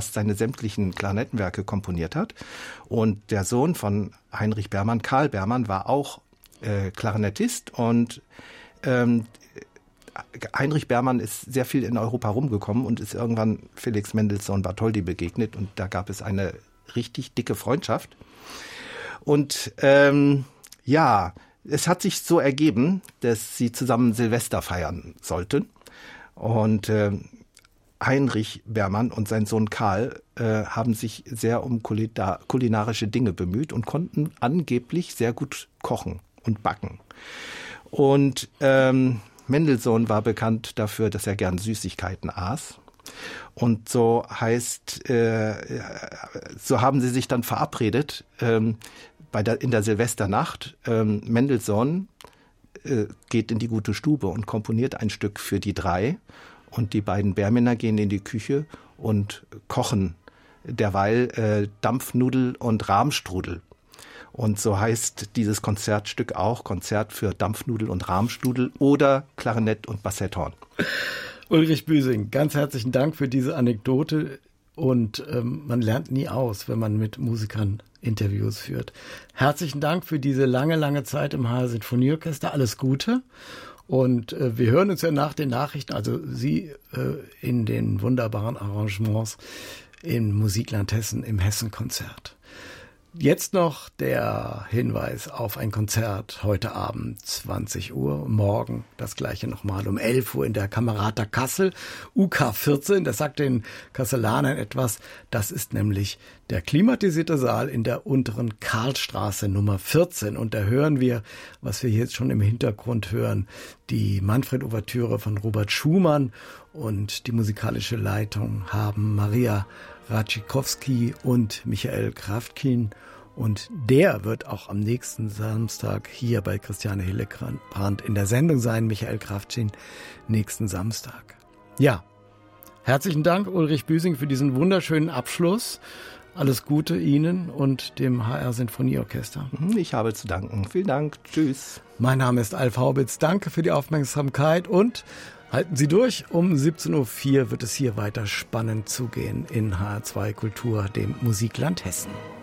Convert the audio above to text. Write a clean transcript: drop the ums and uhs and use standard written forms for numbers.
fast seine sämtlichen Klarinettenwerke komponiert hat. Und der Sohn von Heinrich Berman, Karl Berman, war auch Klarinettist und Heinrich Berman ist sehr viel in Europa rumgekommen und ist irgendwann Felix Mendelssohn Bartholdy begegnet und da gab es eine richtig dicke Freundschaft. Und es hat sich so ergeben, dass sie zusammen Silvester feiern sollten. Und Heinrich Berman und sein Sohn Karl haben sich sehr um kulinarische Dinge bemüht und konnten angeblich sehr gut kochen und backen. Und Mendelssohn war bekannt dafür, dass er gern Süßigkeiten aß. Und so haben sie sich dann verabredet in der Silvesternacht. Mendelssohn geht in die gute Stube und komponiert ein Stück für die drei. Und die beiden Berminer gehen in die Küche und kochen derweil Dampfnudel und Rahmstrudel. Und so heißt dieses Konzertstück auch Konzert für Dampfnudel und Rahmstrudel oder Klarinett und Bassetthorn. Ulrich Büsing, ganz herzlichen Dank für diese Anekdote. Und man lernt nie aus, wenn man mit Musikern Interviews führt. Herzlichen Dank für diese lange, lange Zeit im HR Sinfonieorchester. Alles Gute. Und wir hören uns ja nach den Nachrichten, also Sie in den wunderbaren Arrangements im Musikland Hessen im Hessen-Konzert. Jetzt noch der Hinweis auf ein Konzert heute Abend 20 Uhr, morgen das gleiche nochmal um 11 Uhr in der Camerata Kassel, UK 14, das sagt den Kasselanern etwas, das ist nämlich der klimatisierte Saal in der unteren Karlstraße Nummer 14 und da hören wir, was wir jetzt schon im Hintergrund hören, die Manfred-Ouvertüre von Robert Schumann und die musikalische Leitung haben Maria Raczykowski und Michael Kraftkin. Und der wird auch am nächsten Samstag hier bei Christiane Hillebrand in der Sendung sein, Michael Kraftkin, nächsten Samstag. Ja, herzlichen Dank, Ulrich Büsing, für diesen wunderschönen Abschluss. Alles Gute Ihnen und dem HR Sinfonieorchester. Ich habe zu danken. Vielen Dank. Tschüss. Mein Name ist Alf Haubitz. Danke für die Aufmerksamkeit und halten Sie durch. Um 17.04 Uhr wird es hier weiter spannend zugehen in HR2 Kultur, dem Musikland Hessen.